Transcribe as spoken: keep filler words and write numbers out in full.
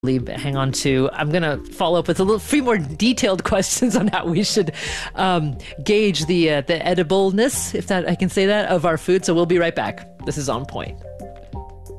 leave, hang on to. I'm going to follow up with a little few more detailed questions on how we should um, gauge the uh, the edibleness, if that I can say that, of our food. So we'll be right back. This is On Point.